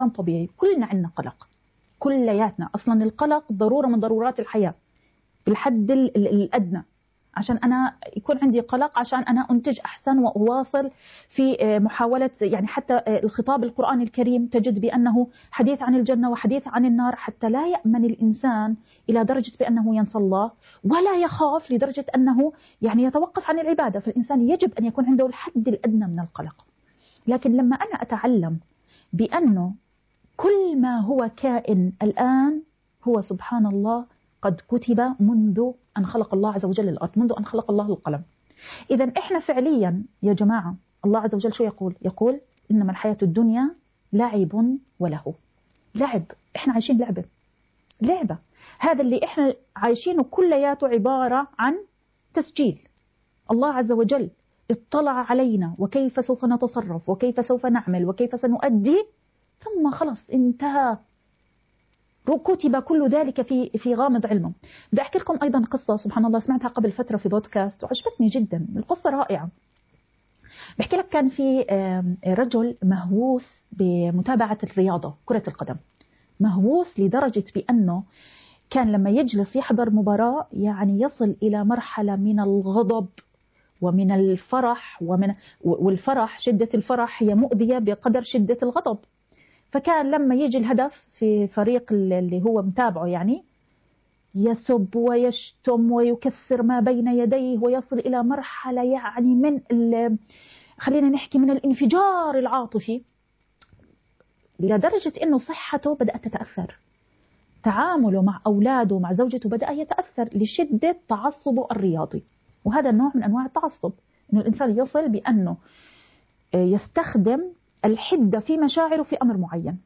إنسان طبيعي، كلنا عندنا قلق، كلياتنا. أصلا القلق ضرورة من ضرورات الحياة بالحد الأدنى، عشان أنا يكون عندي قلق عشان أنا أنتج أحسن وأواصل في محاولة، يعني حتى الخطاب القرآني الكريم تجد بأنه حديث عن الجنة وحديث عن النار، حتى لا يأمن الإنسان إلى درجة بأنه ينسى الله، ولا يخاف لدرجة أنه يعني يتوقف عن العبادة. فالإنسان يجب أن يكون عنده الحد الأدنى من القلق. لكن لما أنا أتعلم بأنه كل ما هو كائن الآن هو سبحان الله قد كتب منذ أن خلق الله عز وجل الأرض، منذ أن خلق الله القلم. إذا إحنا فعليا يا جماعة الله عز وجل شو يقول؟ يقول إنما الحياة الدنيا لعب وله. لعب، إحنا عايشين لعبة. هذا اللي إحنا عايشينه كلياته عبارة عن تسجيل. الله عز وجل اطلع علينا وكيف سوف نتصرف وكيف سوف نعمل وكيف سنؤدي، ثم خلص انتهى، كتب كل ذلك في غامض علمه. بدي أحكي لكم أيضا قصة سبحان الله سمعتها قبل فترة في بودكاست وعجبتني جدا، القصة رائعة. بحكي لك كان في رجل مهووس بمتابعة الرياضة، كرة القدم، مهووس لدرجة بأنه كان لما يجلس يحضر مباراة يعني يصل إلى مرحلة من الغضب ومن الفرح، والفرح شدة الفرح هي مؤذية بقدر شدة الغضب. فكان لما يجي الهدف في فريق اللي هو متابعه يعني يسب ويشتم ويكسر ما بين يديه، ويصل إلى مرحلة يعني من خلينا نحكي من الانفجار العاطفي، لدرجة أنه صحته بدأت تتأثر، تعامله مع أولاده مع زوجته بدأ يتأثر لشدة تعصبه الرياضي. وهذا النوع من أنواع التعصب، أنه الإنسان يصل بأنه يستخدم الحدة في مشاعره في أمر معين.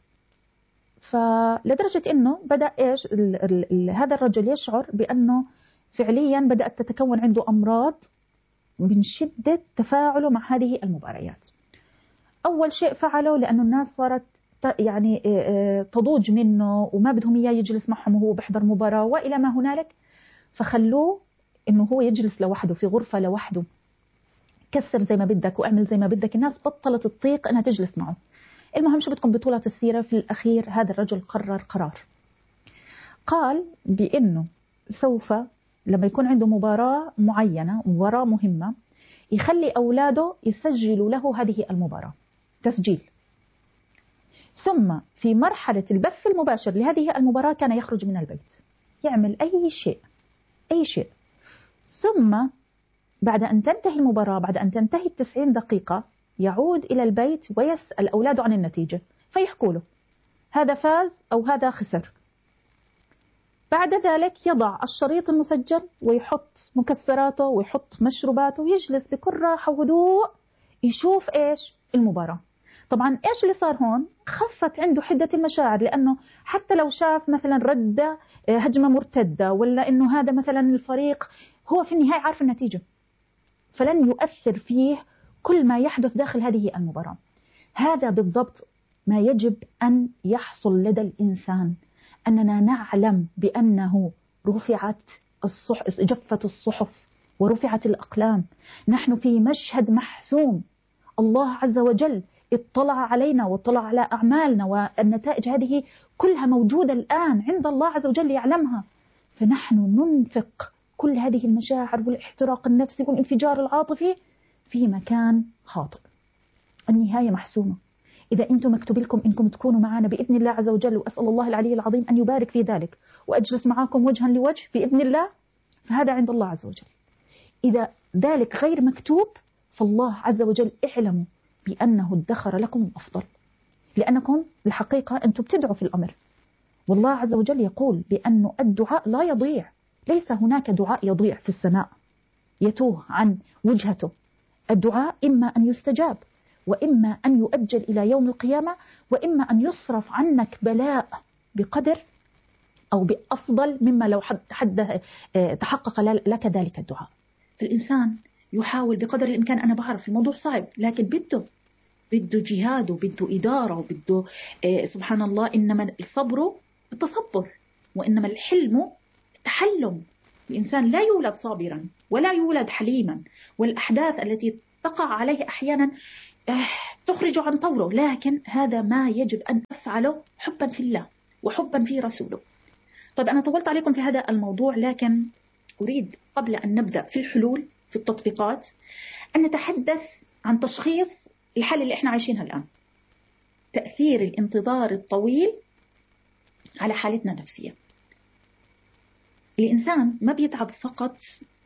فلدرجة أنه بدأ إيش هذا الرجل يشعر بأنه فعليا بدأت تتكون عنده أمراض من شدة تفاعله مع هذه المباريات. أول شيء فعله لأنه الناس صارت يعني تضوج منه وما بدهم إياه يجلس معهم وهو بيحضر مباراة وإلى ما هنالك، فخلوه إنه هو يجلس لوحده في غرفة لوحده، كسر زي ما بدك واعمل زي ما بدك، الناس بطلت تطيق أنها تجلس معه. المهم شو بدكم بطولة السيرة، في الأخير هذا الرجل قرر قرار، قال بأنه سوف لما يكون عنده مباراة معينة، مباراة مهمة، يخلي أولاده يسجلوا له هذه المباراة تسجيل، ثم في مرحلة البث المباشر لهذه المباراة كان يخرج من البيت يعمل أي شيء، ثم بعد أن تنتهي المباراة، بعد أن تنتهي 90 دقيقة، يعود إلى البيت ويسأل أولاده عن النتيجة، فيحكوا له هذا فاز أو هذا خسر. بعد ذلك يضع الشريط المسجل ويحط مكسراته ويحط مشروباته ويجلس بكل راحة وهدوء يشوف إيش المباراة. طبعا إيش اللي صار هون؟ خفت عنده حدة المشاعر، لأنه حتى لو شاف مثلا ردة هجمة مرتدة ولا إنه هذا مثلا الفريق، هو في النهاية عارف النتيجة، فلن يؤثر فيه كل ما يحدث داخل هذه المباراة. هذا بالضبط ما يجب أن يحصل لدى الإنسان، أننا نعلم بأنه رفعت جفت الصحف ورفعت الأقلام، نحن في مشهد محسوم، الله عز وجل اطلع علينا واطلع على أعمالنا، والنتائج هذه كلها موجودة الآن عند الله عز وجل يعلمها، فنحن ننفق كل هذه المشاعر والاحتراق النفسي والانفجار العاطفي في مكان خاطئ. النهاية محسومة. إذا أنتم مكتوب لكم إنكم تكونوا معنا بإذن الله عز وجل، وأسأل الله العلي العظيم أن يبارك في ذلك وأجلس معاكم وجها لوجه بإذن الله، فهذا عند الله عز وجل. إذا ذلك غير مكتوب فالله عز وجل اعلموا بأنه ادخر لكم الأفضل، لأنكم الحقيقة أنتم بتدعوا في الأمر، والله عز وجل يقول بأنه الدعاء لا يضيع، ليس هناك دعاء يضيع في السماء يتوه عن وجهته. الدعاء إما أن يستجاب، وإما أن يؤجل إلى يوم القيامة، وإما أن يصرف عنك بلاء بقدر أو بأفضل مما لو تحقق لك ذلك الدعاء. فالإنسان يحاول بقدر الإمكان، أنا بعرف الموضوع صعب، لكن بده جهاد وبده إدارة وبده سبحان الله، إنما الصبر التصبر، وإنما الحلم التحلم. الإنسان لا يولد صابرا ولا يولد حليما، والأحداث التي تقع عليه أحيانا تخرج عن طوره، لكن هذا ما يجب أن أفعله حبا في الله وحبا في رسوله. طيب أنا طولت عليكم في هذا الموضوع، لكن أريد قبل أن نبدأ في الحلول في التطبيقات أن نتحدث عن تشخيص الحالة اللي احنا عايشينها الآن، تأثير الانتظار الطويل على حالتنا النفسية. الإنسان ما بيتعب فقط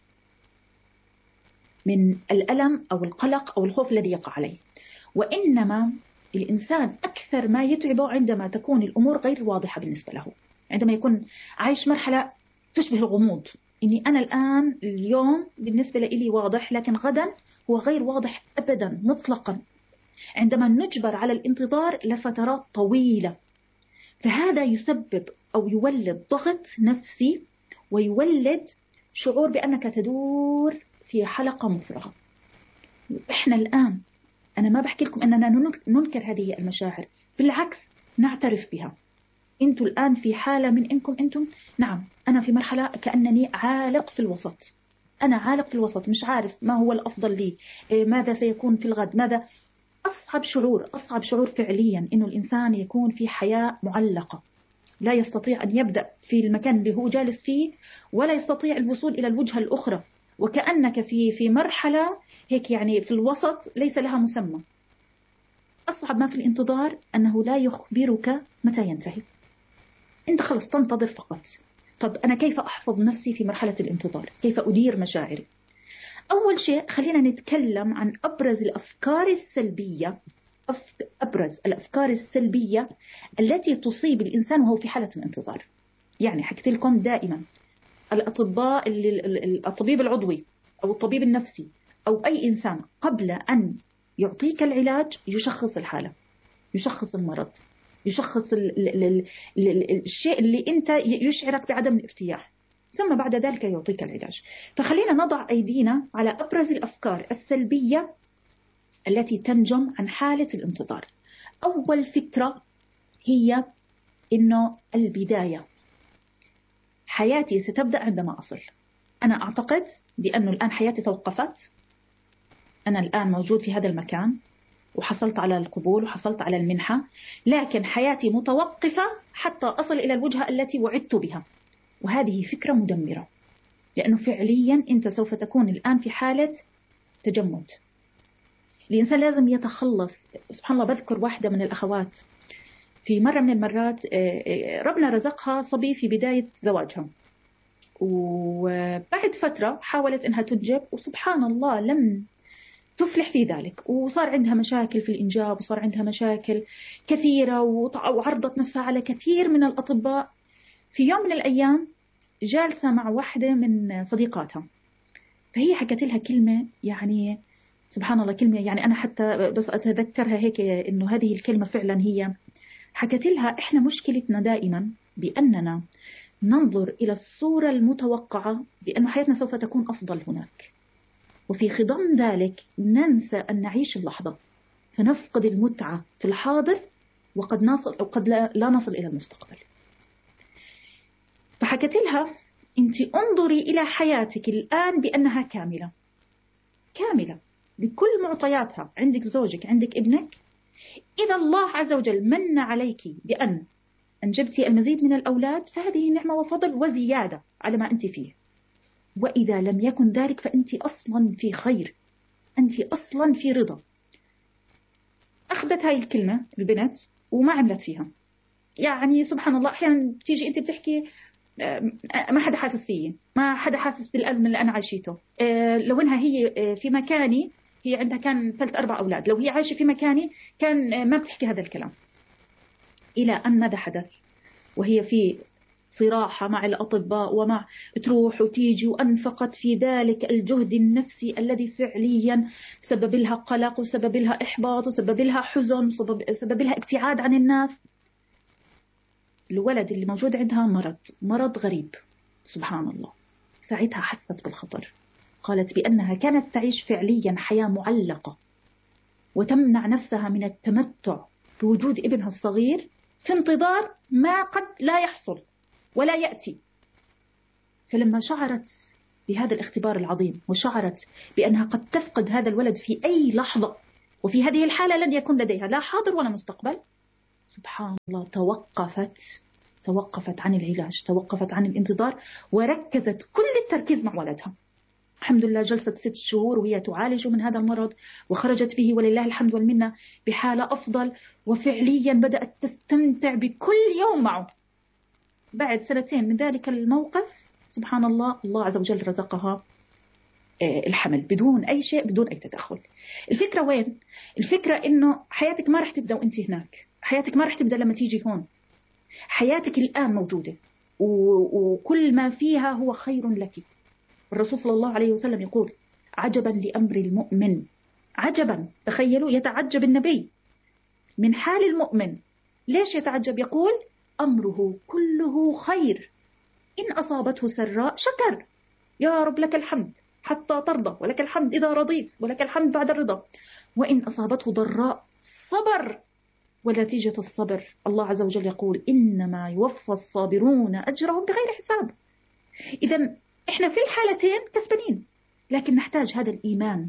من الألم أو القلق أو الخوف الذي يقع عليه، وإنما الإنسان أكثر ما يتعبه عندما تكون الأمور غير واضحة بالنسبة له، عندما يكون عايش مرحلة تشبه الغموض، إني أنا الآن اليوم بالنسبة لي واضح لكن غدا هو غير واضح أبدا مطلقا، عندما نجبر على الانتظار لفترات طويلة، فهذا يسبب أو يولد ضغط نفسي ويولد شعور بأنك تدور في حلقة مفرغة. إحنا الآن أنا ما بحكي لكم أننا ننكر هذه المشاعر، بالعكس نعترف بها. أنتم الآن في حالة من إنكم أنتم، نعم أنا في مرحلة كأنني عالق في الوسط، أنا عالق في الوسط مش عارف ما هو الأفضل لي، ماذا سيكون في الغد، ماذا. أصعب شعور فعليا إنه الإنسان يكون في حياة معلقة، لا يستطيع أن يبدأ في المكان اللي هو جالس فيه ولا يستطيع الوصول إلى الوجهة الأخرى، وكأنك في مرحلة هيك يعني في الوسط ليس لها مسمى. أصعب ما في الانتظار أنه لا يخبرك متى ينتهي، أنت خلص تنتظر فقط. طب أنا كيف أحفظ نفسي في مرحلة الانتظار؟ كيف أدير مشاعري؟ أول شيء خلينا نتكلم عن أبرز الأفكار السلبية التي تصيب الإنسان وهو في حالة الانتظار. يعني حكيت لكم دائما الأطباء الطبيب العضوي أو الطبيب النفسي أو أي إنسان قبل أن يعطيك العلاج يشخص الحالة، يشخص المرض، يشخص الشيء اللي أنت يشعرك بعدم الارتياح، ثم بعد ذلك يعطيك العلاج. فخلينا نضع أيدينا على أبرز الأفكار السلبية التي تنجم عن حالة الانتظار. أول فكرة هي إنه البداية، حياتي ستبدأ عندما أصل. أنا أعتقد بأنه الآن حياتي توقفت، أنا الآن موجود في هذا المكان وحصلت على القبول وحصلت على المنحة، لكن حياتي متوقفة حتى أصل إلى الوجهة التي وعدت بها. وهذه فكرة مدمرة، لأنه فعليا أنت سوف تكون الآن في حالة تجمد. الإنسان لازم يتخلص. سبحان الله، بذكر واحدة من الأخوات في مرة من المرات ربنا رزقها صبي في بداية زواجها، وبعد فترة حاولت أنها تنجب، وسبحان الله لم تفلح في ذلك، وصار عندها مشاكل في الإنجاب، وصار عندها مشاكل كثيرة، وعرضت نفسها على كثير من الأطباء. في يوم من الأيام جالسة مع واحدة من صديقاتها، فهي حكت لها كلمة، يعني سبحان الله كلمة، يعني أنا حتى بس أتذكرها هيك إنه هذه الكلمة فعلا هي حكت لها: إحنا مشكلتنا دائما بأننا ننظر إلى الصورة المتوقعة بأن حياتنا سوف تكون أفضل هناك، وفي خضم ذلك ننسى أن نعيش اللحظة، فنفقد المتعة في الحاضر، وقد نصل أو قد لا نصل إلى المستقبل. فحكت لها: أنت انظري إلى حياتك الآن بأنها كاملة بكل معطياتها، عندك زوجك، عندك ابنك. إذا الله عز وجل من عليك بأن أنجبتي المزيد من الأولاد فهذه نعمة وفضل وزيادة على ما أنت فيه، وإذا لم يكن ذلك فأنت أصلا في خير، أنت أصلا في رضا. أخذت هاي الكلمة البنت وما عملت فيها. يعني سبحان الله أحيانا بتيجي أنت بتحكي ما حدا حاسس فيي، ما حدا حاسس بالألم اللي أنا عايشيته. لو إنها هي في مكاني، هي عندها كان 3-4 أولاد، لو هي عايشة في مكاني كان ما بتحكي هذا الكلام. إلى أن ماذا حدث؟ وهي في صراحة مع الأطباء ومع تروح وتيجي، وأنفقت في ذلك الجهد النفسي الذي فعليا سبب لها قلق، وسبب لها إحباط، وسبب لها حزن، وسبب لها ابتعاد عن الناس. الولد اللي موجود عندها مرض غريب، سبحان الله. ساعتها حست بالخطر، قالت بأنها كانت تعيش فعليا حياة معلقة، وتمنع نفسها من التمتع بوجود ابنها الصغير في انتظار ما قد لا يحصل ولا يأتي. فلما شعرت بهذا الاختبار العظيم، وشعرت بأنها قد تفقد هذا الولد في أي لحظة، وفي هذه الحالة لن يكون لديها لا حاضر ولا مستقبل. سبحان الله، توقفت عن العلاج، توقفت عن الانتظار، وركزت كل التركيز مع ولدها. الحمد لله جلست 6 شهور وهي تعالج من هذا المرض، وخرجت به ولله الحمد والمنة بحالة أفضل، وفعليا بدأت تستمتع بكل يوم معه. بعد 2 من ذلك الموقف سبحان الله، الله عز وجل رزقها الحمل بدون أي شيء، بدون أي تدخل. الفكرة وين؟ الفكرة إنه حياتك ما رح تبدأ وأنت هناك، حياتك ما رح تبدأ لما تيجي هون، حياتك الآن موجودة، وكل ما فيها هو خير لك. الرسول صلى الله عليه وسلم يقول: عجبا لأمر المؤمن. عجبا، تخيلوا، يتعجب النبي من حال المؤمن. ليش يتعجب؟ يقول: أمره كله خير، إن أصابته سراء شكر، يا رب لك الحمد حتى ترضى، ولك الحمد إذا رضيت، ولك الحمد بعد الرضا، وإن أصابته ضراء صبر، ونتيجة الصبر الله عز وجل يقول: إنما يوفى الصابرون أجرهم بغير حساب. إذا إحنا في الحالتين كسبانين، لكن نحتاج هذا الإيمان،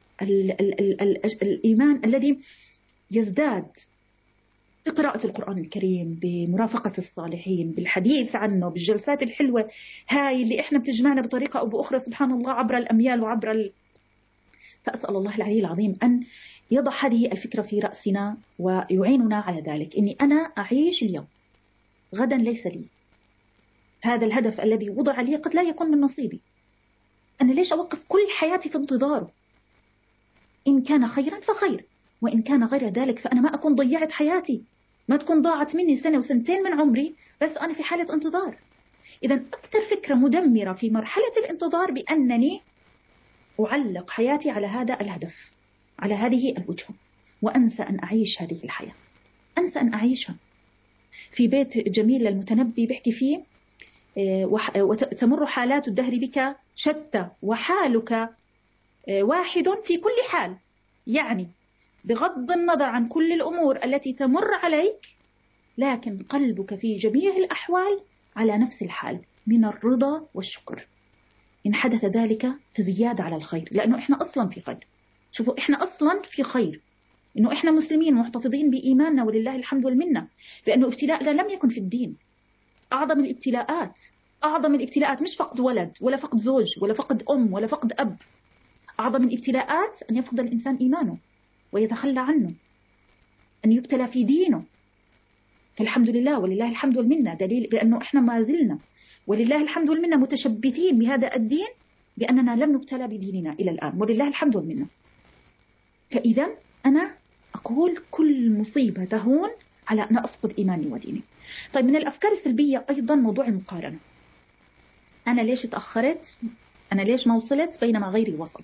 الإيمان الذي يزداد بقراءة القرآن الكريم، بمرافقة الصالحين، بالحديث عنه، بالجلسات الحلوة هاي اللي إحنا بتجمعنا بطريقة أو بأخرى سبحان الله عبر الأميال وعبر فأسأل الله العلي العظيم أن يضع هذه الفكرة في رأسنا ويعيننا على ذلك، إني أنا أعيش اليوم، غدا ليس لي. هذا الهدف الذي وضع لي قد لا يكون من نصيبي. أنا ليش أوقف كل حياتي في انتظاره؟ إن كان خيرا فخير، وإن كان غير ذلك فأنا ما أكون ضيعت حياتي، ما تكون ضاعت مني 1 و2 من عمري بس أنا في حالة انتظار. إذا أكثر فكرة مدمرة في مرحلة الانتظار بأنني أعلق حياتي على هذا الهدف، على هذه الوجهة، وأنسى أن أعيش هذه الحياة، أنسى أن أعيشها. في بيت جميل للمتنبي بيحكي فيه: وتمر حالات الدهر بك شتى وحالك واحد في كل حال. يعني بغض النظر عن كل الأمور التي تمر عليك، لكن قلبك في جميع الأحوال على نفس الحال من الرضا والشكر. إن حدث ذلك فزيادة على الخير، لأنه إحنا أصلا في خير. شوفوا، إحنا أصلا في خير، إنه إحنا مسلمين محتفظين بإيماننا ولله الحمد والمنة، لأنه ابتلاءنا لم يكن في الدين. أعظم الابتلاءات مش فقد ولد ولا فقد زوج ولا فقد أم ولا فقد أب. أعظم الابتلاءات أن يفقد الإنسان إيمانه ويتخلى عنه، أن يبتلى في دينه. فالحمد لله ولله الحمد والمنة دليل بأنه إحنا ما زلنا ولله الحمد والمنة متشبثين بهذا الدين، بأننا لم نبتلى بديننا إلى الآن ولله الحمد والمنة. فإذا أنا أقول كل مصيبة تهون على أن أفقد إيماني وديني. طيب، من الأفكار السلبية أيضا موضوع المقارنة. أنا ليش تأخرت؟ أنا ليش ما وصلت بينما غيري وصل؟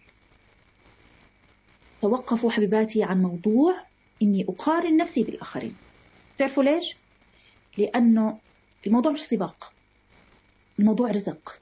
توقفوا حبيباتي عن موضوع إني أقارن نفسي بالآخرين. تعرفوا ليش؟ لأنه الموضوع مش سباق، الموضوع رزق.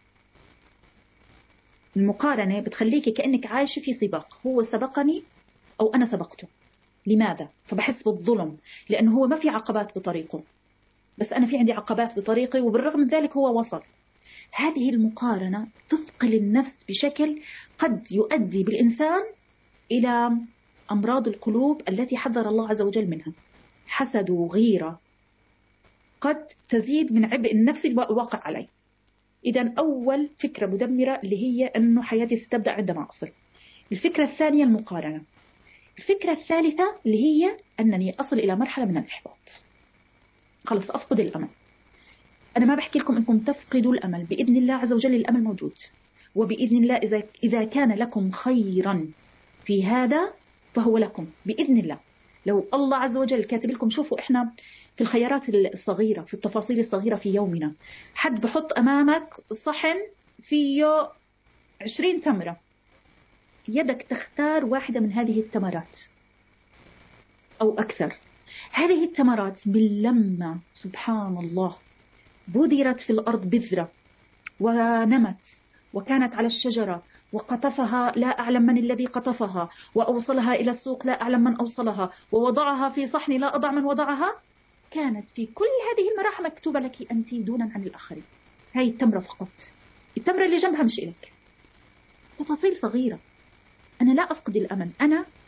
المقارنة بتخليكي كأنك عايشة في سباق، هو سبقني أو أنا سبقته. لماذا؟ فبحس بالظلم، لأنه هو ما في عقبات بطريقه، بس أنا في عندي عقبات بطريقي، وبالرغم من ذلك هو وصل. هذه المقارنة تثقل النفس بشكل قد يؤدي بالإنسان إلى أمراض القلوب التي حذر الله عز وجل منها. حسد وغيرة قد تزيد من عبء النفس الواقع علي. إذا أول فكرة مدمرة اللي هي أنه حياتي ستبدأ عندما أصل. الفكرة الثانية المقارنة. الفكرة الثالثة اللي هي أنني أصل إلى مرحلة من الإحباط، خلص أفقد الأمل. أنا ما بحكي لكم أنكم تفقدوا الأمل، بإذن الله عز وجل الأمل موجود، وبإذن الله إذا كان لكم خيرا في هذا فهو لكم بإذن الله. لو الله عز وجل كاتب لكم، شوفوا إحنا في الخيارات الصغيرة، في التفاصيل الصغيرة في يومنا، حد بحط أمامك صحن فيه 20 تمرة، يدك تختار واحدة من هذه التمرات أو أكثر. هذه التمرات باللمة سبحان الله بذرت في الأرض بذرة ونمت وكانت على الشجرة، وقطفها لا أعلم من الذي قطفها، وأوصلها إلى السوق لا أعلم من أوصلها، ووضعها في صحن لا أضع من وضعها. كانت في كل هذه المراحل مكتوبة لك أنت دونا عن الآخرين. هاي التمرة فقط، التمرة اللي جنبها مش إلك. تفاصيل صغيرة. أنا لا أفقد الأمل، أنا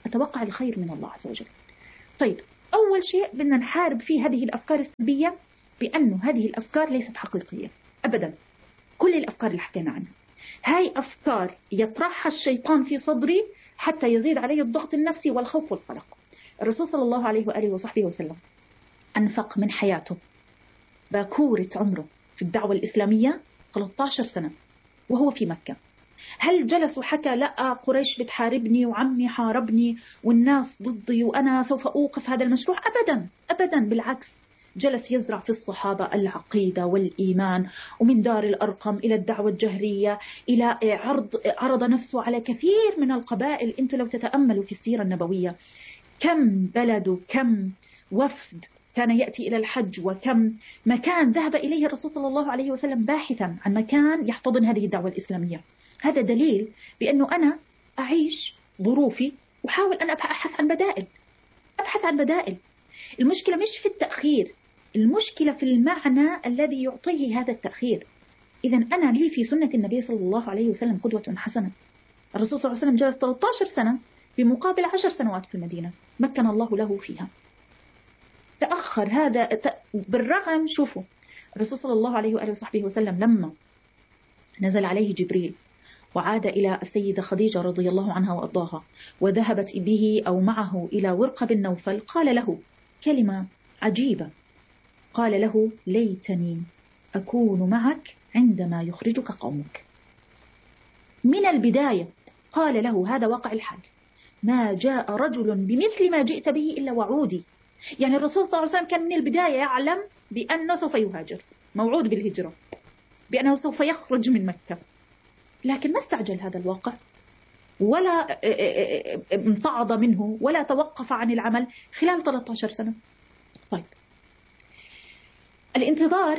أتوقع الخير من الله عز وجل. طيب، أول شيء بدنا نحارب فيه هذه الأفكار السلبية بأنه هذه الأفكار ليست حقيقية أبدا. كل الأفكار اللي حكينا عنها هاي أفكار يطرحها الشيطان في صدري حتى يزيد علي الضغط النفسي والخوف والقلق. الرسول صلى الله عليه وآله وصحبه وسلم أنفق من حياته باكورة عمره في الدعوة الإسلامية 13 سنة وهو في مكة. هل جلس وحكى لا قريش بتحاربني وعمي حاربني والناس ضدي وأنا سوف أوقف هذا المشروع؟ أبدا أبدا، بالعكس، جلس يزرع في الصحابة العقيدة والإيمان، ومن دار الأرقم إلى الدعوة الجهرية إلى عرض نفسه على كثير من القبائل. أنتم لو تتأملوا في السيرة النبوية كم بلد وكم وفد كان يأتي إلى الحج وكم مكان ذهب إليه الرسول صلى الله عليه وسلم باحثا عن مكان يحتضن هذه الدعوة الإسلامية. هذا دليل بأنه أنا أعيش ظروفي وحاول أن أبحث عن بدائل، أبحث عن بدائل. المشكلة مش في التأخير، المشكلة في المعنى الذي يعطيه هذا التأخير. إذا أنا لي في سنة النبي صلى الله عليه وسلم قدوة حسنة. الرسول صلى الله عليه وسلم جلس 13 سنة بمقابل 10 سنوات في المدينة مكن الله له فيها. تأخر هذا بالرغم، شوفوا الرسول صلى الله عليه وآله وصحبه وسلم لما نزل عليه جبريل وعاد إلى السيدة خديجة رضي الله عنها وأرضاها وذهبت به أو معه إلى ورقة بن نوفل، قال له كلمة عجيبة، قال له ليتني أكون معك عندما يخرجك قومك. من البداية قال له هذا واقع الحال، ما جاء رجل بمثل ما جئت به إلا وعودي. يعني الرسول صلى الله عليه وسلم كان من البداية يعلم بأنه سوف يهاجر، موعود بالهجرة، بأنه سوف يخرج من مكة، لكن ما استعجل هذا الواقع ولا امتعض منه ولا توقف عن العمل خلال 13 سنة. طيب، الانتظار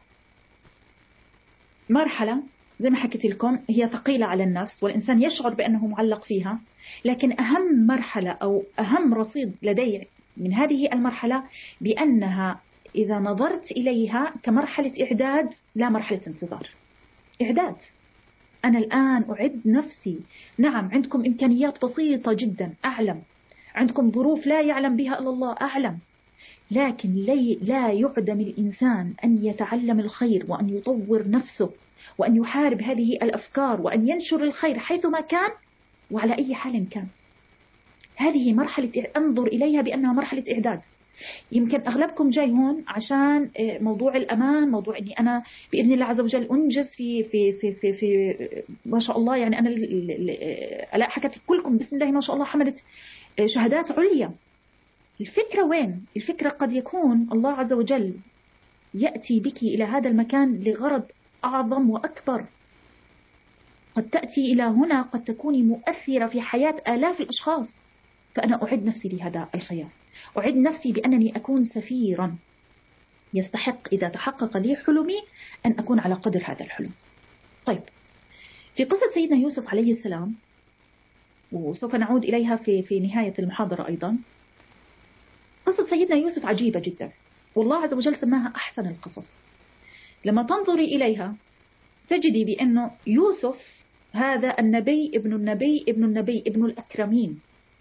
مرحلة زي ما حكيت لكم هي ثقيلة على النفس والإنسان يشعر بأنه معلق فيها، لكن أهم مرحلة أو أهم رصيد لدي من هذه المرحلة بأنها إذا نظرت إليها كمرحلة إعداد لا مرحلة انتظار. إعداد، أنا الآن أعد نفسي. نعم عندكم إمكانيات بسيطة جدا أعلم، عندكم ظروف لا يعلم بها إلا الله أعلم، لكن لا يعدم الإنسان أن يتعلم الخير وأن يطور نفسه وأن يحارب هذه الأفكار وأن ينشر الخير حيثما كان وعلى أي حال كان. هذه مرحلة أنظر إليها بأنها مرحلة إعداد. يمكن أغلبكم جاي هون عشان موضوع الأمان، موضوع أني أنا بإذن الله عز وجل أنجز في ما شاء الله. يعني أنا ألا حكت كلكم بسم الله ما شاء الله حملت شهادات عليا. الفكرة وين؟ الفكرة قد يكون الله عز وجل يأتي بك إلى هذا المكان لغرض أعظم وأكبر. قد تأتي إلى هنا قد تكوني مؤثرة في حياة آلاف الأشخاص، فأنا أعد نفسي لهذا الخيار، أعد نفسي بأنني أكون سفيرا يستحق إذا تحقق لي حلمي أن أكون على قدر هذا الحلم. طيب، في قصة سيدنا يوسف عليه السلام، وسوف نعود إليها في نهاية المحاضرة أيضا، قصة سيدنا يوسف عجيبة جدا، والله عز وجل سماها أحسن القصص. لما تنظري إليها تجدي بأنه يوسف هذا النبي ابن النبي ابن النبي ابن الأكرمين،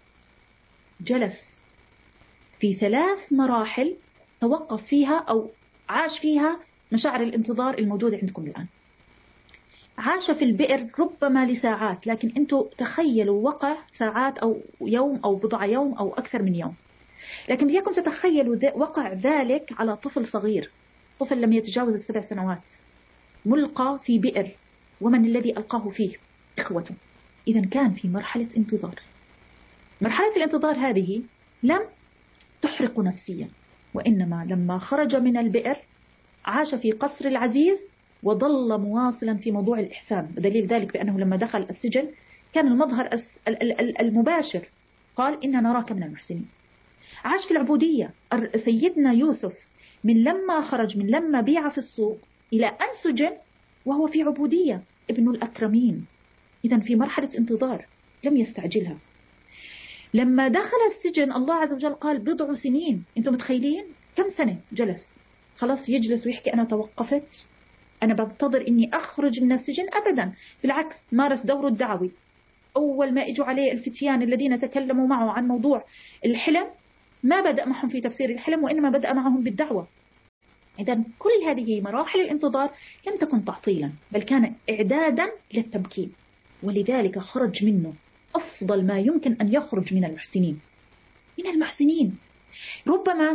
جلس في 3 مراحل توقف فيها أو عاش فيها مشاعر الانتظار الموجودة عندكم الآن. عاش في البئر ربما لساعات، لكن أنتوا تخيلوا وقع ساعات أو يوم أو بضع يوم أو أكثر من يوم، لكن بديكم تتخيلوا وقع ذلك على طفل صغير، طفل لم يتجاوز 7 سنوات، ملقى في بئر، ومن الذي ألقاه فيه؟ إخوته. إذا كان في مرحلة انتظار. مرحلة الانتظار هذه لم تحرق نفسيا، وإنما لما خرج من البئر عاش في قصر العزيز وظل مواصلا في موضوع الإحسان. ودليل ذلك بأنه لما دخل السجن كان المظهر المباشر قال إن نراك من المحسنين. عاش في العبودية. سيدنا يوسف من لما خرج، من لما بيع في السوق إلى أن سجن وهو في عبودية، ابن الأكرمين. إذا في مرحلة انتظار لم يستعجلها. لما دخل السجن الله عز وجل قال 10 سنين. أنتم متخيلين كم سنة جلس؟ خلاص يجلس ويحكي أنا توقفت، أنا بنتظر إني أخرج من السجن؟ أبدا، بالعكس مارس دوره الدعوي. أول ما إجوا عليه الفتيان الذين تكلموا معه عن موضوع الحلم ما بدأ معهم في تفسير الحلم، وإنما بدأ معهم بالدعوة. إذا كل هذه مراحل الانتظار لم تكن تعطيلا، بل كان إعدادا للتمكين، ولذلك خرج منه أفضل ما يمكن أن يخرج من المحسنين. من المحسنين ربما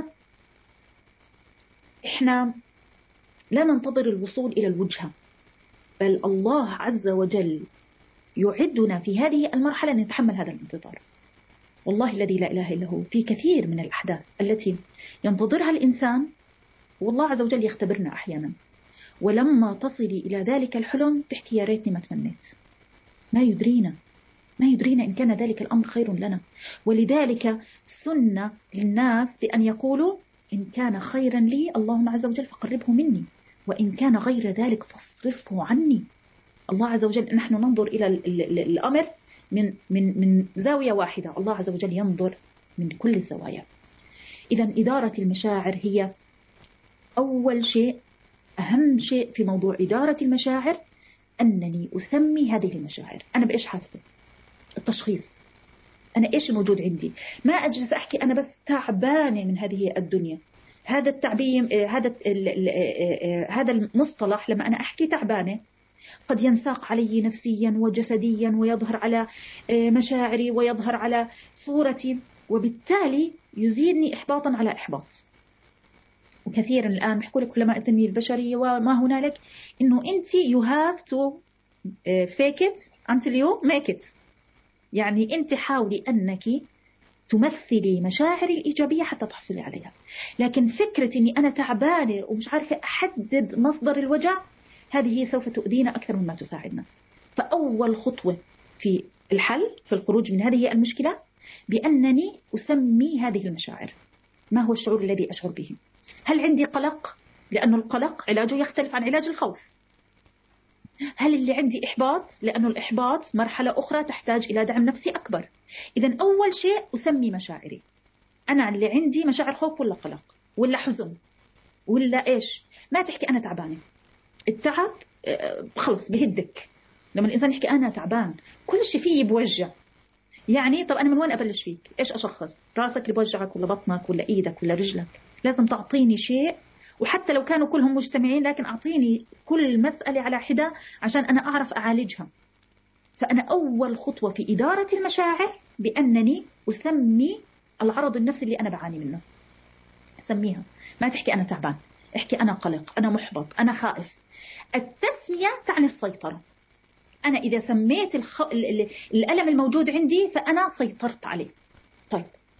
إحنا لا ننتظر الوصول إلى الوجهة، بل الله عز وجل يعدنا في هذه المرحلة أن نتحمل هذا الانتظار. والله الذي لا إله إلا هو في كثير من الأحداث التي ينتظرها الإنسان والله عز وجل يختبرنا أحيانا، ولما تصلي إلى ذلك الحلم تحكي يا ريتني ما تمنيت. ما يدرينا إن كان ذلك الأمر خير لنا. ولذلك سنة للناس بأن يقولوا إن كان خيرا لي اللهم عز وجل فقربه مني، وإن كان غير ذلك فاصرفه عني. الله عز وجل نحن ننظر إلى الأمر من زاوية واحدة، الله عز وجل ينظر من كل الزوايا. إذا إدارة المشاعر هي أول شيء، أهم شيء في موضوع إدارة المشاعر، أنني أسمي هذه المشاعر. أنا بإيش حاسة؟ التشخيص، أنا إيش الموجود عندي. ما أجلس أحكي أنا بس تعبانة من هذه الدنيا. هذا التعبير، هذا المصطلح لما أنا أحكي تعبانة قد ينساق علي نفسيا وجسديا، ويظهر على مشاعري ويظهر على صورتي، وبالتالي يزيدني إحباطا على إحباط. وكثيرا الآن بيحكوا لك علماء التنمية البشرية وما هنالك إنه أنت you have to fake it until you make it. يعني أنت حاولي أنك تمثلي مشاعري الإيجابية حتى تحصلي عليها. لكن فكرة أني أنا تعبانة ومش عارفة أحدد مصدر الوجع، هذه سوف تؤذينا أكثر مما تساعدنا. فأول خطوة في الحل، في الخروج من هذه المشكلة، بأنني أسمي هذه المشاعر. ما هو الشعور الذي أشعر به؟ هل عندي قلق؟ لأن القلق علاجه يختلف عن علاج الخوف. هل اللي عندي إحباط؟ لأن الإحباط مرحلة أخرى تحتاج إلى دعم نفسي أكبر. إذا أول شيء أسمي مشاعري. أنا اللي عندي مشاعر خوف ولا قلق ولا حزن ولا إيش؟ ما تحكي أنا تعبانة. التعب خلص بهدك. لما الإنسان يحكي أنا تعبان كل شيء فيه بوجع. يعني طب أنا من وين أبلش فيك؟ إيش أشخص؟ راسك اللي بوجعك ولا بطنك ولا إيدك ولا رجلك؟ لازم تعطيني شيء، وحتى لو كانوا كلهم مجتمعين لكن أعطيني كل مسألة على حدة عشان أنا أعرف أعالجها. فأنا أول خطوة في إدارة المشاعر بأنني أسمي العرض النفسي اللي أنا بعاني منه. سميها. ما تحكي أنا تعبان، احكي أنا قلق، أنا محبط، أنا خائف. التسمية تعني السيطرة. أنا إذا سميت الألم الموجود عندي فأنا سيطرت عليه. طيب،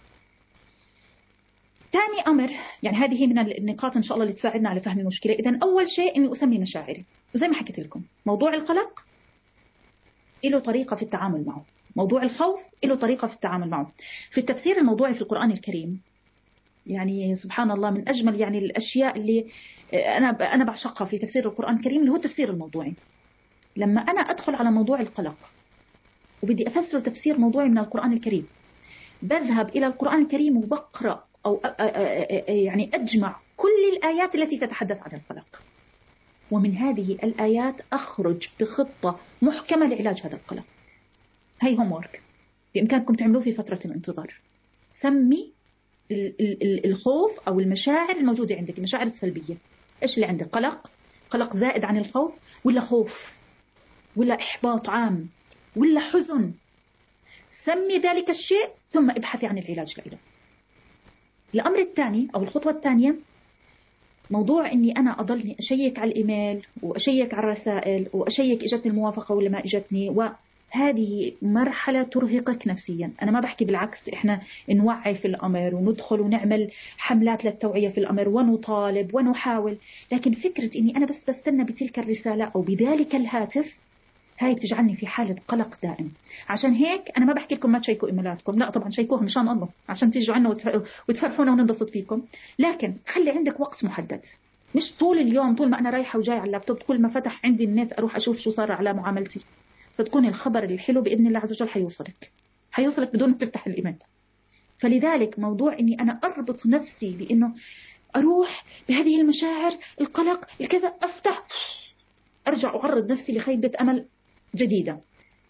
ثاني أمر، يعني هذه من النقاط إن شاء الله اللي تساعدنا على فهم المشكلة. إذن أول شيء إني أسمي مشاعري. وزي ما حكيت لكم، موضوع القلق له طريقة في التعامل معه، موضوع الخوف له طريقة في التعامل معه. في التفسير الموضوعي في القرآن الكريم، يعني سبحان الله من أجمل يعني الأشياء اللي أنا بعشقها في تفسير القرآن الكريم اللي هو التفسير الموضوعي. لما أنا أدخل على موضوع القلق وبدي أفسر تفسير موضوعي من القرآن الكريم، بذهب إلى القرآن الكريم وبقرأ أو يعني أجمع كل الآيات التي تتحدث عن القلق، ومن هذه الآيات أخرج بخطة محكمة لعلاج هذا القلق. هاي هومورك بإمكانكم تعملوه في فترة الانتظار. سمي الخوف أو المشاعر الموجودة عندك، المشاعر السلبية. إيش اللي عندك؟ قلق زائد عن الخوف، ولا خوف، ولا إحباط عام، ولا حزن. سمي ذلك الشيء ثم ابحثي عن العلاج له. الأمر الثاني أو الخطوة الثانية، موضوع أني أنا أضلني أشيك على الإيميل وأشيك على الرسائل وأشيك إجتني الموافقة ولا ما إجتني، وهذه مرحلة ترهقك نفسيا. أنا ما بحكي، بالعكس، إحنا نوعي في الأمر وندخل ونعمل حملات للتوعية في الأمر ونطالب ونحاول، لكن فكرة أني أنا بس بستنى بتلك الرسالة أو بذلك الهاتف، هاي بتجعلني في حالة قلق دائم. عشان هيك أنا ما بحكي لكم ما تشيكوا إيميلاتكم، لا طبعا شيكوها مشان الله، عشان تيجوا عنا وتفرحونا وننبسط فيكم، لكن خلي عندك وقت محدد. مش طول اليوم، طول ما أنا رايحة وجاي على اللابتوب كل ما فتح عندي النت أروح أشوف شو صار على معاملتي. ستكون الخبر الحلو بإذن الله عز وجل حيوصلك بدون ما تفتح الإيميل. فلذلك موضوع إني أنا أربط نفسي بإنه أروح بهذه المشاعر، القلق، الكذا، أفتح، أرجع أعرض نفسي لخيبة أمل جديدة.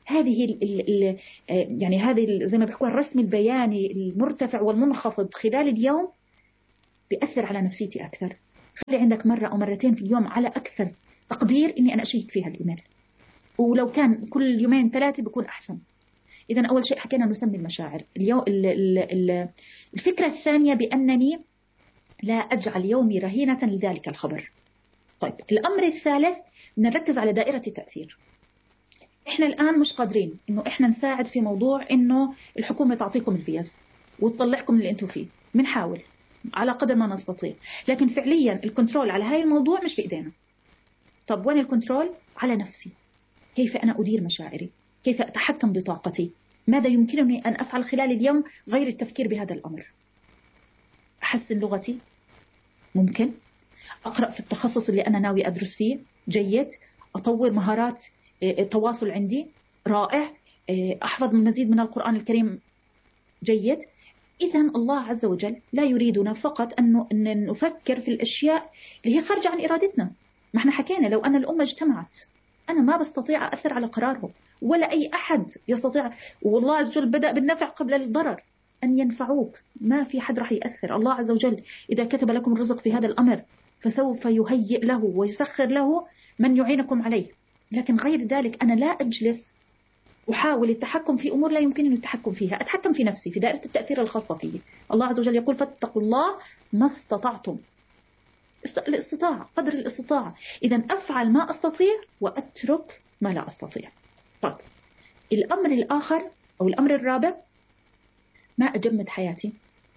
هذه يعني هذه زي ما بيحكوا الرسم البياني المرتفع والمنخفض خلال اليوم بيأثر على نفسيتي أكثر. خلي عندك مرة أو مرتين في اليوم على أكثر تقدير إني أنا أشيك فيها الإيميل، ولو كان كل يومين ثلاثة بيكون أحسن. إذا أول شيء حكينا نسمي المشاعر. اليوم الفكرة الثانية بأنني لا أجعل يومي رهينة لذلك الخبر. طيب الأمر الثالث نركز على دائرة التأثير. إحنا الآن مش قادرين إنه إحنا نساعد في موضوع إنه الحكومة تعطيكم الفيز وتطلعكم اللي أنتم فيه، بنحاول على قدر ما نستطيع، لكن فعليا الكنترول على هاي الموضوع مش بإيدينا. طب وين الكنترول؟ على نفسي. كيف أنا أدير مشاعري؟ كيف أتحكم بطاقتي؟ ماذا يمكنني أن أفعل خلال اليوم غير التفكير بهذا الأمر؟ أحسن لغتي؟ ممكن. أقرأ في التخصص اللي أنا ناوي أدرس فيه؟ جيد. أطور مهارات التواصل عندي؟ رائع. أحفظ المزيد من القرآن الكريم؟ جيد. إذا الله عز وجل لا يريدنا فقط أن نفكر في الأشياء اللي هي خارجة عن إرادتنا. ما احنا حكينا لو أن الأمة اجتمعت أنا ما بستطيع أثر على قرارهم، ولا أي أحد يستطيع. والله عز وجل بدأ بالنفع قبل الضرر، أن ينفعوك ما في حد راح يأثر. الله عز وجل إذا كتب لكم الرزق في هذا الأمر فسوف يهيئ له ويسخر له من يعينكم عليه. لكن غير ذلك أنا لا أجلس أحاول التحكم في أمور لا يمكنني التحكم فيها. أتحكم في نفسي في دائرة التأثير الخاصة فيه. الله عز وجل يقول فاتقوا الله ما استطعتم. الاستطاعة قدر الاستطاعة. إذا أفعل ما أستطيع وأترك ما لا أستطيع. طيب الأمر الآخر أو الأمر الرابع، ما أجمد حياتي.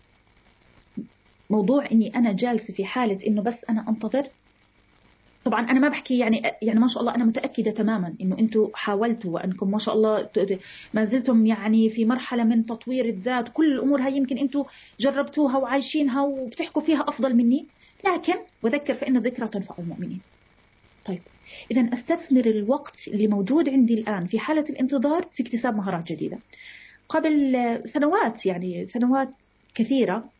موضوع إني أنا جالسة في حالة إنه بس أنا أنتظر. طبعا أنا ما بحكي يعني ما شاء الله أنا متأكدة تماما إنه أنتم حاولتوا وأنكم ما شاء الله ما زلتم يعني في مرحلة من تطوير الذات. كل الأمور هاي يمكن أنتم جربتوها وعايشينها وبتحكوا فيها أفضل مني، لكن وذكر فإن الذكرى تنفع المؤمنين. طيب إذا أستثمر الوقت اللي موجود عندي الآن في حالة الانتظار في اكتساب مهارات جديدة. قبل سنوات يعني سنوات كثيرة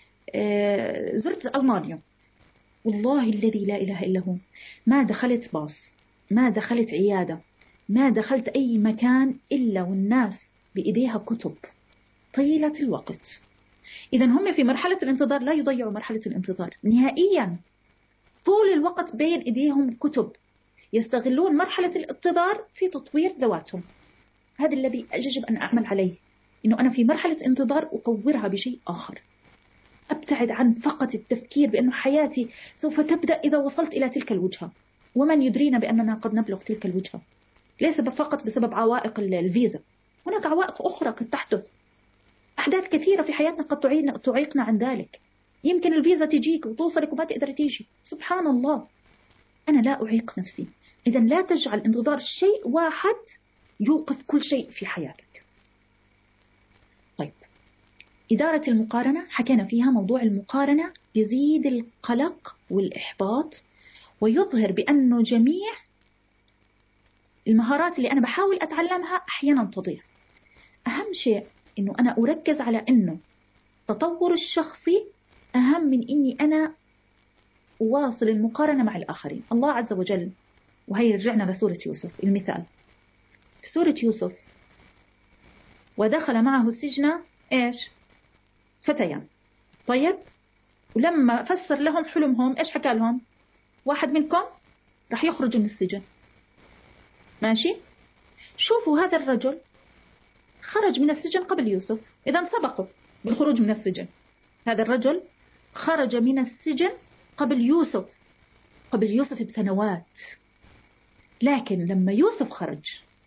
زرت ألمانيا. والله الذي لا إله إلا هو ما دخلت باص، ما دخلت عيادة، ما دخلت أي مكان إلا والناس بإيديها كتب طيلة الوقت. إذا هم في مرحلة الانتظار لا يضيعوا مرحلة الانتظار نهائيا. طول الوقت بين إيديهم كتب، يستغلون مرحلة الانتظار في تطوير ذواتهم. هذا الذي يجب أن أعمل عليه، إنه أنا في مرحلة انتظار أطورها بشيء آخر. أبتعد عن فقط التفكير بأن حياتي سوف تبدأ إذا وصلت إلى تلك الوجهة، ومن يدرينا بأننا قد نبلغ تلك الوجهة. ليس فقط بسبب عوائق الفيزا، هناك عوائق أخرى قد تحدث. أحداث كثيرة في حياتنا قد تعيقنا عن ذلك. يمكن الفيزا تجيك وتوصلك وما تقدر تيجي، سبحان الله. أنا لا أعيق نفسي. إذا لا تجعل انتظار شيء واحد يوقف كل شيء في حياتك. طيب إدارة المقارنة حكينا فيها. موضوع المقارنة يزيد القلق والإحباط ويظهر بأنه جميع المهارات اللي أنا بحاول أتعلمها أحيانا تضيع. أهم شيء أنه أنا أركز على أنه تطور الشخصي أهم من أني أنا أواصل المقارنة مع الآخرين. الله عز وجل، وهي رجعنا لسورة يوسف المثال. في سورة يوسف ودخل معه السجن إيش؟ فتيان. طيب ولما فسر لهم حلمهم إيش حكى لهم؟ واحد منكم راح يخرج من السجن. ماشي؟ شوفوا هذا الرجل خرج من السجن قبل يوسف، إذا سبقه بالخروج من السجن. هذا الرجل خرج من السجن قبل يوسف، قبل يوسف بسنوات. لكن لما يوسف خرج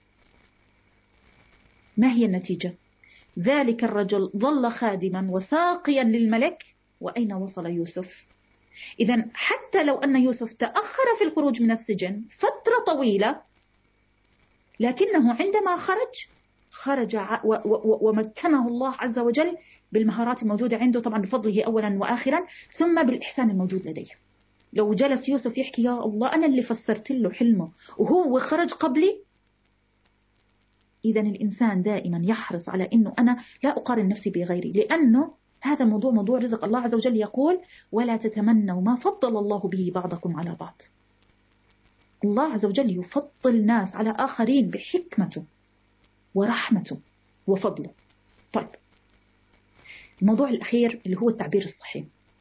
ما هي النتيجة؟ ذلك الرجل ظل خادما وساقيا للملك، وأين وصل يوسف؟ إذا حتى لو أن يوسف تأخر في الخروج من السجن فترة طويلة، لكنه عندما خرج ومكنه الله عز وجل بالمهارات الموجودة عنده، طبعا بفضله أولا وآخرا، ثم بالإحسان الموجود لديه. لو جلس يوسف يحكي يا الله أنا اللي فسرت له حلمه وهو خرج قبلي. إذا الإنسان دائما يحرص على أنه أنا لا أقارن نفسي بغيري، لأنه هذا موضوع رزق. الله عز وجل يقول ولا تتمنوا ما فضل الله به بعضكم على بعض. الله عز وجل يفضل الناس على آخرين بحكمته. ورحمته وفضله. طيب، الموضوع الأخير اللي هو التعبير الصحي.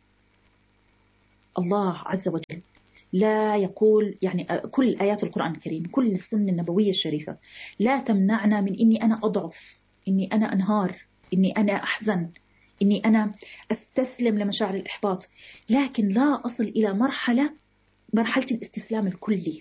الله عز وجل لا يقول، يعني كل آيات القرآن الكريم، كل السنة النبوية الشريفة لا تمنعنا من إني أنا أضعف، إني أنا أنهار، إني أنا أحزن، إني أنا أستسلم لمشاعر الإحباط، لكن لا أصل إلى مرحلة الاستسلام الكلي.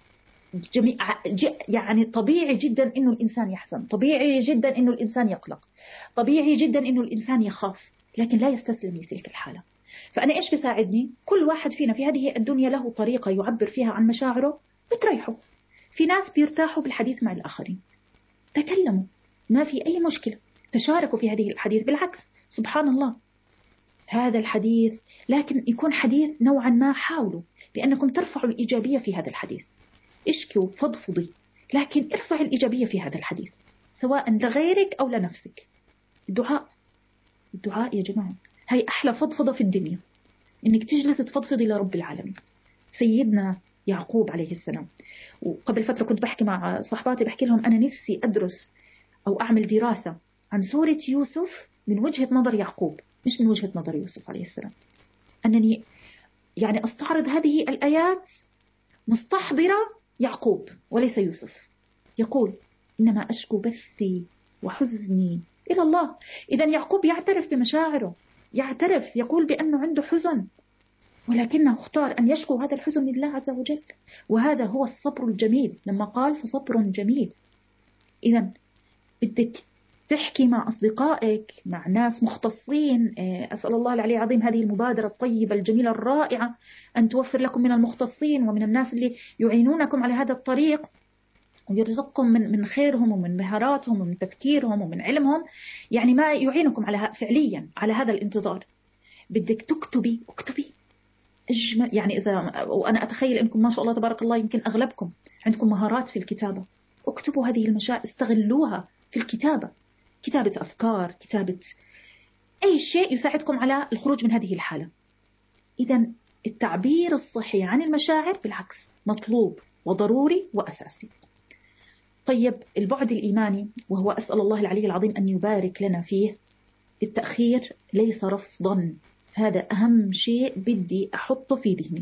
يعني طبيعي جدا إنه الإنسان يحزن، طبيعي جدا إنه الإنسان يقلق، طبيعي جدا إنه الإنسان يخاف، لكن لا يستسلم لتلك الحالة. فأنا إيش بيساعدني؟ كل واحد فينا في هذه الدنيا له طريقة يعبر فيها عن مشاعره بتريحه. في ناس بيرتاحوا بالحديث مع الآخرين، تكلموا، ما في أي مشكلة، تشاركوا في هذه الحديث، بالعكس سبحان الله هذا الحديث لكن يكون حديث نوعا ما، حاولوا بأنكم ترفعوا الإيجابية في هذا الحديث، اشكوا فضفضي، لكن ارفع الإيجابية في هذا الحديث سواء لغيرك أو لنفسك. الدعاء يا جماعة هي أحلى فضفضة في الدنيا، إنك تجلس تفضفضي لرب العالمين. سيدنا يعقوب عليه السلام، وقبل فترة كنت بحكي مع صحباتي بحكي لهم أنا نفسي أدرس أو أعمل دراسة عن سورة يوسف من وجهة نظر يعقوب، مش من وجهة نظر يوسف عليه السلام. أنني يعني أستعرض هذه الآيات مستحضرة يعقوب وليس يوسف. يقول إنما أشكو بثي وحزني إلى الله. إذا يعقوب يعترف بمشاعره، يعترف، يقول بأنه عنده حزن، ولكنه اختار أن يشكو هذا الحزن لله عز وجل، وهذا هو الصبر الجميل. لما قال فصبر جميل، إذا بدك تحكي مع أصدقائك، مع ناس مختصين. أسأل الله العلي العظيم هذه المبادرة الطيبة الجميلة الرائعة أن توفر لكم من المختصين ومن الناس اللي يعينونكم على هذا الطريق، ويرزقكم من خيرهم ومن مهاراتهم ومن تفكيرهم ومن علمهم، يعني ما يعينكم على فعليا على هذا الانتظار. بدك تكتبي، اكتبي أجمل، يعني إذا، وأنا أتخيل أنكم ما شاء الله تبارك الله يمكن أغلبكم عندكم مهارات في الكتابة، اكتبوا هذه المشاعر، استغلوها في الكتابة، كتابة أفكار، كتابة أي شيء يساعدكم على الخروج من هذه الحالة. إذا التعبير الصحي عن المشاعر بالعكس مطلوب وضروري وأساسي. طيب، البعد الإيماني، وهو أسأل الله العلي العظيم أن يبارك لنا فيه. التأخير ليس رفضا، هذا أهم شيء بدي أحطه في ذهني.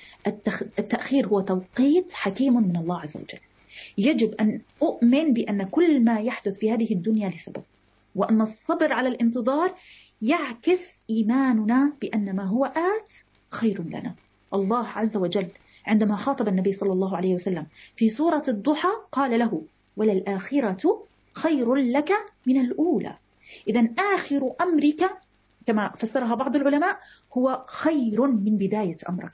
التأخير هو توقيت حكيم من الله عز وجل. يجب أن أؤمن بأن كل ما يحدث في هذه الدنيا لسبب، وأن الصبر على الانتظار يعكس إيماننا بأن ما هو آت خير لنا. الله عز وجل عندما خاطب النبي صلى الله عليه وسلم في سورة الضحى قال له وللآخرة خير لك من الأولى. إذا آخر أمرك كما فسرها بعض العلماء هو خير من بداية أمرك.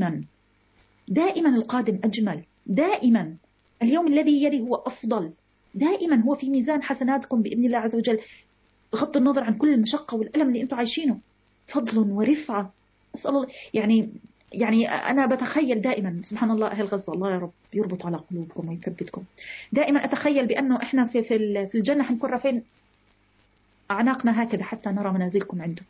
دائما القادم أجمل، دائما اليوم الذي يلي هو أفضل، دائما هو في ميزان حسناتكم بإذن الله عز وجل، بغض النظر عن كل المشقة والألم اللي أنتم عايشينه. فضل ورفعة، أسأل الله، يعني أنا بتخيل دائما سبحان الله أهل غزة، الله يا رب يربط على قلوبكم ويثبتكم. دائما أتخيل بأنه إحنا في الجنة حنكون رافعين أعناقنا هكذا حتى نرى منازلكم عنده.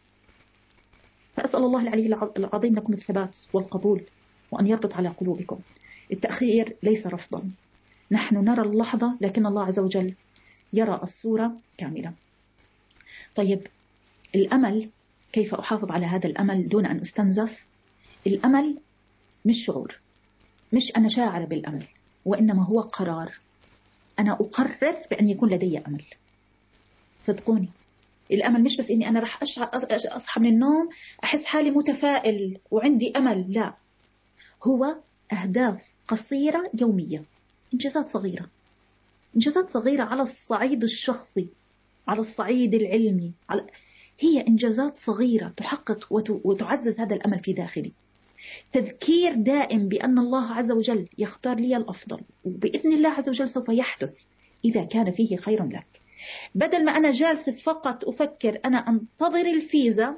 فأسأل الله العلي العظيم لكم الثبات والقبول، وأن يربط على قلوبكم. التأخير ليس رفضا، نحن نرى اللحظة لكن الله عز وجل يرى الصورة كاملة. طيب، الأمل، كيف أحافظ على هذا الأمل دون أن أستنزف؟ الأمل مش شعور، مش أنا شاعر بالأمل، وإنما هو قرار. أنا أقرر بأن يكون لدي أمل. صدقوني، الأمل مش بس إني أنا رح أصحى من النوم أحس حالي متفائل وعندي أمل، لا، هو أهداف قصيرة يومية، إنجازات صغيرة على الصعيد الشخصي، على الصعيد العلمي، هي إنجازات صغيرة تحقق وتعزز هذا الأمل في داخلي. تذكير دائم بأن الله عز وجل يختار لي الأفضل، وبإذن الله عز وجل سوف يحدث إذا كان فيه خير لك. بدل ما أنا جالس فقط أفكر أنا أنتظر الفيزا،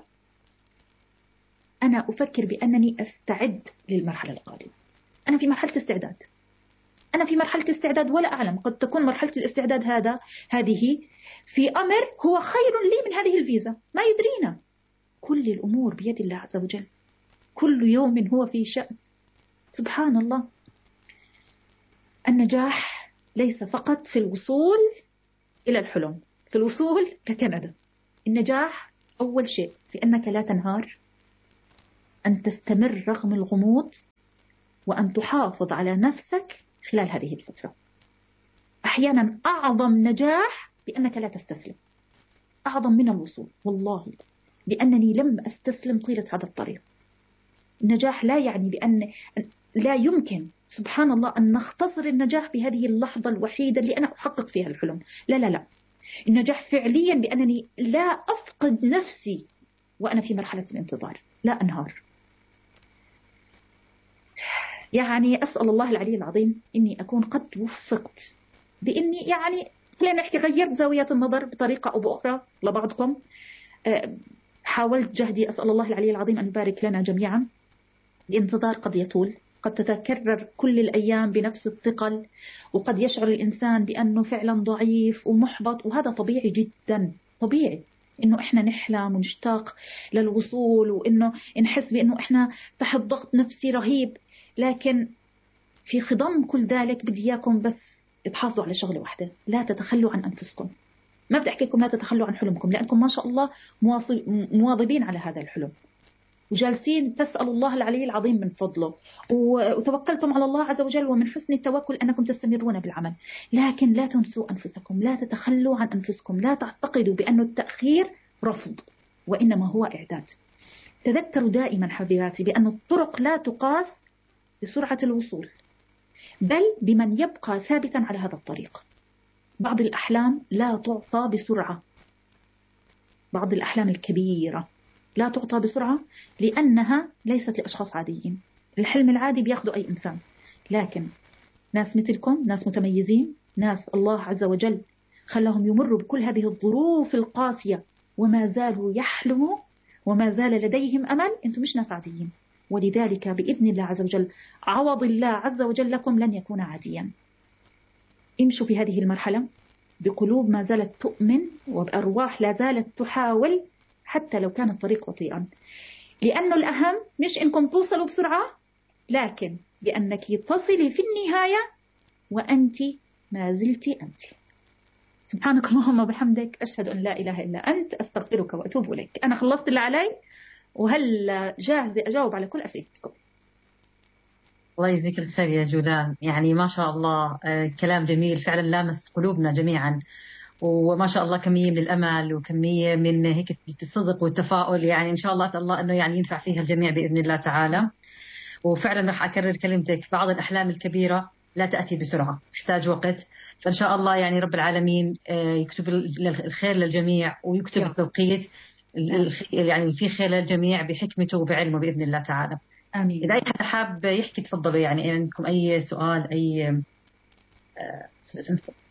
أنا أفكر بأنني أستعد للمرحلة القادمة. أنا في مرحلة استعداد ولا أعلم، قد تكون مرحلة الاستعداد هذه في أمر هو خير لي من هذه الفيزا، ما يدرينا. كل الأمور بيد الله عز وجل، كل يوم هو في شأن، سبحان الله. النجاح ليس فقط في الوصول إلى الحلم في الوصول ككندا. النجاح أول شيء في أنك لا تنهار، أن تستمر رغم الغموض، وأن تحافظ على نفسك خلال هذه الفترة. أحيانا أعظم نجاح بأنك لا تستسلم، أعظم من الوصول والله، لأنني لم أستسلم طيلة هذا الطريق. النجاح لا يعني بأن لا يمكن سبحان الله أن نختصر النجاح بهذه اللحظة الوحيدة اللي أنا أحقق فيها الحلم. لا لا لا، النجاح فعليا بأنني لا أفقد نفسي وأنا في مرحلة الانتظار، لا أنهار. يعني أسأل الله العلي العظيم إني أكون قد وفقت بإني يعني خلينا نحكي غيرت زاوية النظر بطريقة أو بأخرى لبعضكم. حاولت جهدي، أسأل الله العلي العظيم أن يبارك لنا جميعا. الانتظار قد يطول، قد تتكرر كل الأيام بنفس الثقل، وقد يشعر الإنسان بأنه فعلا ضعيف ومحبط، وهذا طبيعي جدا. طبيعي إنه إحنا نحلم ونشتاق للوصول، وإنه نحس بأنه إحنا تحت ضغط نفسي رهيب. لكن في خضم كل ذلك بدي إياكم بس تحافظوا على شغلة واحدة، لا تتخلوا عن أنفسكم. ما بدي أحكي لكم لا تتخلوا عن حلمكم، لأنكم ما شاء الله مواظبين على هذا الحلم، وجالسين تسألوا الله العلي العظيم من فضله، وتوكلتم على الله عز وجل، ومن حسن التوكل أنكم تستمرون بالعمل. لكن لا تنسوا أنفسكم، لا تتخلوا عن أنفسكم، لا تعتقدوا بأن التأخير رفض، وإنما هو إعداد. تذكروا دائما حبيباتي بأن الطرق لا تقاس بسرعة الوصول، بل بمن يبقى ثابتا على هذا الطريق. بعض الأحلام لا تعطى بسرعة، بعض الأحلام الكبيرة لا تعطى بسرعة لأنها ليست لأشخاص عاديين. الحلم العادي بياخده أي إنسان، لكن ناس مثلكم، ناس متميزين، ناس الله عز وجل خلاهم يمروا بكل هذه الظروف القاسية وما زالوا يحلموا وما زال لديهم أمل. أنتم مش ناس عاديين، ولذلك بإذن الله عز وجل عوض الله عز وجل لكم لن يكون عاديا. امشوا في هذه المرحلة بقلوب ما زالت تؤمن، وبأرواح لا زالت تحاول حتى لو كان الطريق بطيئا، لأنه الأهم مش إنكم توصلوا بسرعة، لكن بأنك تصلي في النهاية وأنت ما زلت أنت. سبحانك اللهم وبحمدك، أشهد أن لا إله إلا أنت، أستغفرك وأتوب إليك. أنا خلصت اللي علي، وهل جاهزة أجاوب على كل أسئلتكم. الله يجزيك الخير يا جولان، يعني ما شاء الله كلام جميل فعلا لامس قلوبنا جميعا، وما شاء الله كمية من الأمل وكمية من هيك الصدق والتفاؤل. يعني إن شاء الله أسأل الله أنه يعني ينفع فيها الجميع بإذن الله تعالى. وفعلا راح أكرر كلمتك، بعض الأحلام الكبيرة لا تأتي بسرعة، تحتاج وقت. فإن شاء الله يعني رب العالمين يكتب الخير للجميع، ويكتب التوقيت يعني في خير للجميع بحكمته وبعلمه بإذن الله تعالى. آمين. إذا أي حد حاب يحكي تفضلوا، يعني عندكم أي سؤال، أي